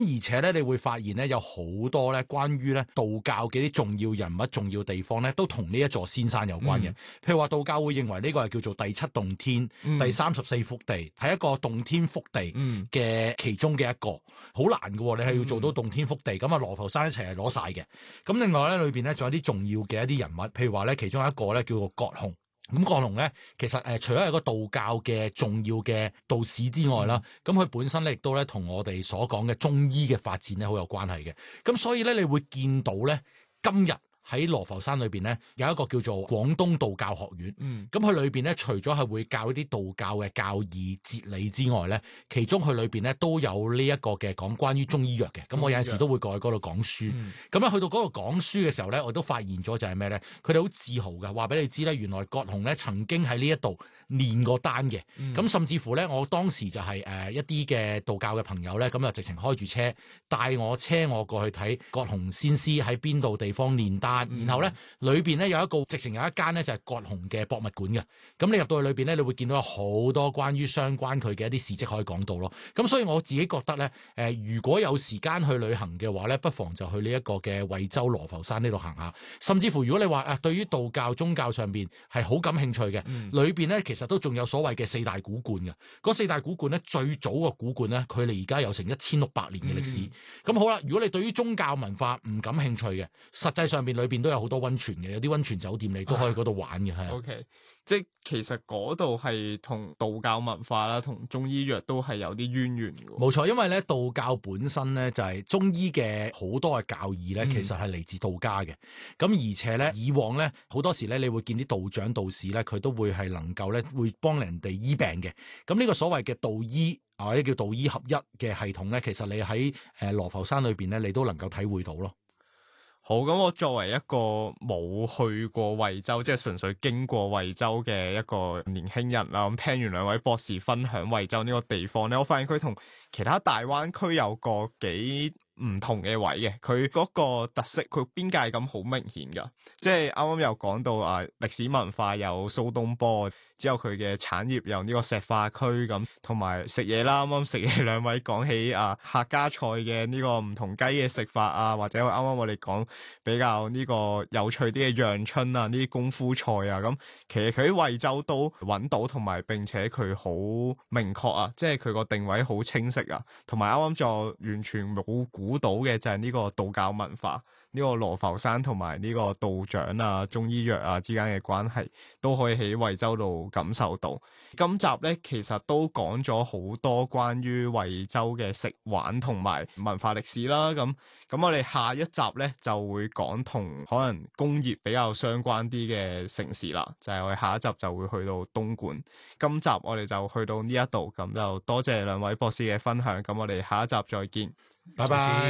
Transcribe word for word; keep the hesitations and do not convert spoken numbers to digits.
而且咧，你會發現咧，有好多咧關於咧道教嘅啲重要人物、重要地方咧，都同呢一座仙山有關嘅。嗯、譬如話，道教會認為呢個係叫做第七洞天、嗯、第三十四福地，係一個洞天福地嘅其中嘅一個。好、嗯、難嘅，你係要做到洞天福地，咁啊羅浮山一齊係攞晒嘅。咁另外咧，裏邊咧仲有啲重要嘅一啲人物，譬如話咧，其中一個咧叫做葛洪。咁葛洪咧，其實誒、呃、除咗係個道教嘅重要嘅道士之外啦，咁佢、嗯、本身咧亦都咧同我哋所講嘅中醫嘅發展咧好有關係嘅。咁所以咧，你會見到咧今日喺羅浮山裏邊咧有一個叫做廣東道教學院。嗯，咁佢裏邊咧除咗係會教一啲道教嘅教義哲理之外咧，其中佢裏邊咧都有呢一個嘅講關於中醫藥嘅。咁我有陣時都會過去嗰度講書。咁咧、嗯、去到嗰度講書嘅時候咧，我都發現咗就係咩咧？佢哋好自豪嘅，話俾你知咧，原來葛洪咧曾經喺呢一度練過丹嘅。咁、嗯、甚至乎咧，我當時就係、是、誒、呃、一啲嘅道教嘅朋友咧，咁就直情開住車帶我車我過去睇葛洪先師喺邊度地方練丹。然後咧，裏邊咧有一個直情有一間咧就係葛洪嘅博物館嘅。咁你入到去裏邊咧，你會見到有好多關於相關佢嘅一啲事蹟可以講到咯。咁所以我自己覺得咧，誒、呃、如果有時間去旅行嘅話咧，不妨就去呢一個嘅惠州羅浮山呢度行下。甚至乎如果你話啊，對於道教宗教上邊係好感興趣嘅，嗯、裏邊咧其實都仲有所謂嘅四大古觀嘅。嗰四大古觀咧，最早個古觀咧，佢哋而家有成一千六百年嘅歷史。咁、嗯、好啦，如果你對於宗教文化唔感興趣嘅，實際上邊裏邊都有好多溫泉嘅，有啲溫泉酒店你都可以嗰度玩嘅，係。 O K，即係其實嗰度係同道教文化啦，同中醫藥都係有啲淵源嘅。 冇錯，因為咧道教本身咧就係、是、中醫嘅好多嘅教義咧，其實係嚟自道家嘅。咁、嗯、而且咧以往咧好多時咧，你會見啲道長道士咧，佢都會係能夠咧會幫人哋醫病嘅。咁呢個所謂嘅道醫或者叫道醫合一嘅系統咧，其實你喺誒羅浮山裏邊咧，你都能夠體會到咯。 好，咁我作為一個冇去過惠州，即係純粹經過惠州嘅一個年輕人啦，咁聽完兩位博士分享惠州呢個地方咧，我發現佢同其他大灣區有個幾唔同嘅位嘅，佢嗰個特色，佢邊界感好明顯噶。即係啱啱又講到啊，歷史文化有蘇東坡，之後佢嘅產業有呢個石化區咁，同埋食嘢啦。啱啱食嘢兩位講起啊客家菜嘅呢個唔同雞嘅食法啊，或者啱啱我哋講比較呢個有趣啲嘅陽春啊，呢啲功夫菜啊，咁其實佢喺惠州都揾到，同埋並且佢好明確啊，即係佢個定位好清晰啊，同埋啱啱就完全冇估到嘅就係呢個道教文化，呢個羅浮山同埋呢個道長啊、中醫藥啊之間嘅關係都可以喺惠州度感受到。今集咧其實都講咗好多關於惠州嘅食玩同埋文化歷史啦。咁咁我哋下一集咧就會講同可能工業比較相關啲嘅城市啦，就係、是、我哋下一集就會去到東莞。今集我哋就去到呢一度，咁就多謝兩位博士嘅分享。咁我哋下一集再見， 拜拜。